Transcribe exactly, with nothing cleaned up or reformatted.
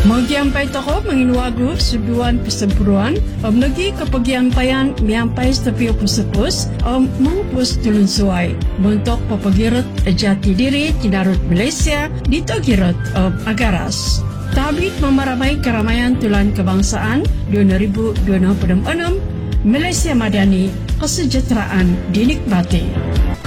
Magiampay toko manginwago suduan persempuruan om nagi kepagian payan miampai stepio pusepus om mengupus tulun suai bentuk papagirat jati diri tinarut Malaysia di Togirat om Agaras. Tablik memaramai keramaian tulan kebangsaan dua ribu dua puluh enam Malaysia Madani, kesejahteraan dinikmati.